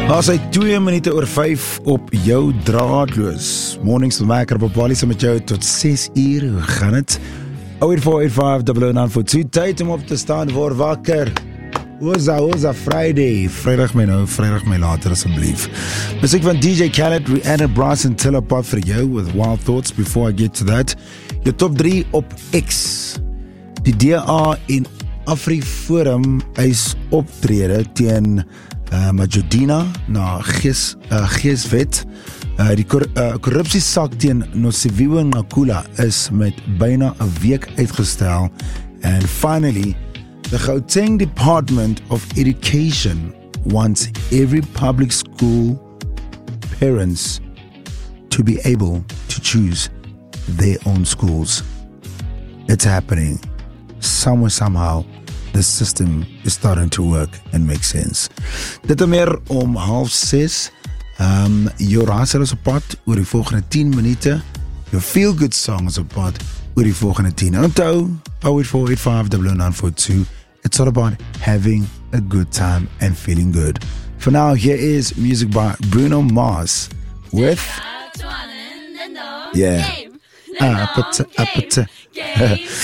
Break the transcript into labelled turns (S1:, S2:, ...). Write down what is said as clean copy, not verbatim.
S1: As hy 2 minute oor 5 op jou draadloos. Mornings van Wekker op Bali saam met jou tot 6 uur. Hoe gaan het? 084850092. Tyd om op te staan voor wakker. Oza Friday. Vrydag my later asseblief. Musiek van DJ Khaled, Rihanna, Brass en Tillapot vir jou with Wild Thoughts. Before I get to that, jou top 3 op X. Die DA en AfriForum eis optrede teen Majodina na geeswet. Die korrupsiesak teen Nosiviwe Nqakula is met byna 'n week uitgestel. And finally, the Gauteng Department of Education wants every public school parents to be able to choose their own schools. It's happening. Somewhere, somehow, the system is starting to work and make sense. Dit en meer om 5:30. Jou raadsel is op pad oor die volgende 10 minute. Jou feel-good song is op pad oor die volgende 10. En onthou, 084850092. It's all about having a good time and feeling good. For now, here is music by Bruno Mars with... Yeah.